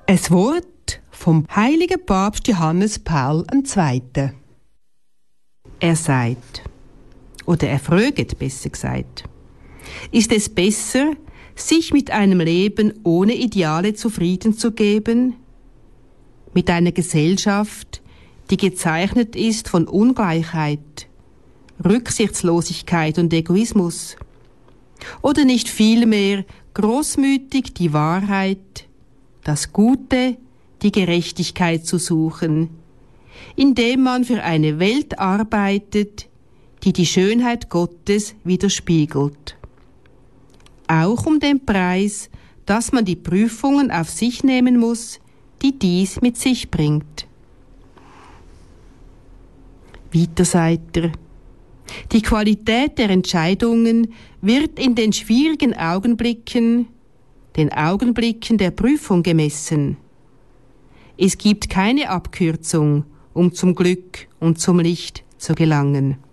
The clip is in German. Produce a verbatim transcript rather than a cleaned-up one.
Ein Wort vom heiligen Papst Johannes Paul der Zweite. Er sagt, oder er fragt besser gesagt, ist es besser, sich mit einem Leben ohne Ideale zufrieden zu geben? Mit einer Gesellschaft, die gezeichnet ist von Ungleichheit, Rücksichtslosigkeit und Egoismus? Oder nicht vielmehr großmütig die Wahrheit, das Gute, die Gerechtigkeit zu suchen, indem man für eine Welt arbeitet, die die Schönheit Gottes widerspiegelt? Auch um den Preis, dass man die Prüfungen auf sich nehmen muss, die dies mit sich bringt. Weiter sagt er, die Qualität der Entscheidungen wird in den schwierigen Augenblicken, den Augenblicken der Prüfung gemessen. Es gibt keine Abkürzung, um zum Glück und zum Licht zu gelangen.